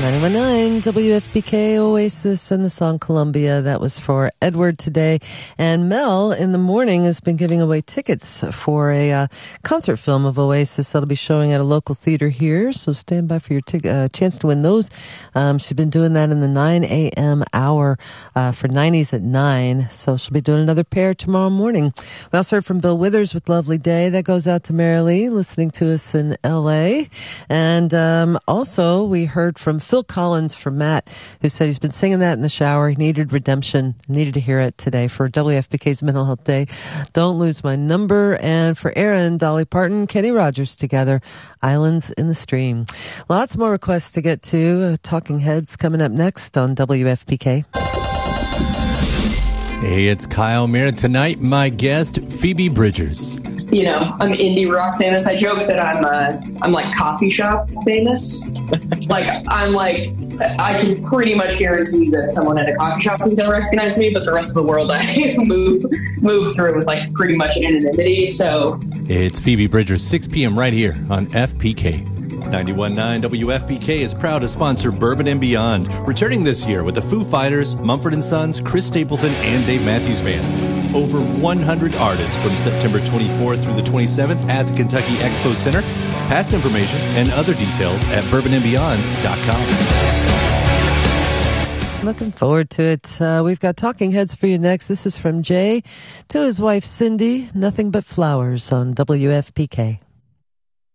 91.9 WFPK Oasis and the song Columbia. That was for Edward today. And Mel in the morning has been giving away tickets for a concert film of Oasis that'll be showing at a local theater here. So stand by for your chance to win those. She's been doing that in the 9 a.m. hour for 90s at 9. So she'll be doing another pair tomorrow morning. We also heard from Bill Withers with Lovely Day. That goes out to Mary Lee listening to us in L.A. And also we heard from Phil Collins from Matt, who said he's been singing that in the shower. He needed redemption, needed to hear it today for WFPK's Mental Health Day. Don't Lose My Number. And for Aaron, Dolly Parton, Kenny Rogers together, Islands in the Stream. Lots more requests to get to. Talking Heads coming up next on WFPK. Hey, it's Kyle Mir. Tonight, my guest, Phoebe Bridgers. You know, I'm indie rock famous. I joke that I'm like coffee shop famous. I can pretty much guarantee that someone at a coffee shop is going to recognize me, but the rest of the world I move through with like pretty much anonymity. So it's Phoebe Bridgers, 6 p.m. right here on FPK. 91.9 WFPK is proud to sponsor Bourbon and Beyond, returning this year with the Foo Fighters, Mumford & Sons, Chris Stapleton, and Dave Matthews Band. Over 100 artists from September 24th through the 27th at the Kentucky Expo Center. Pass information and other details at bourbonandbeyond.com. Looking forward to it. We've got Talking Heads for you next. This is from Jay to his wife Cindy. Nothing But Flowers on WFPK.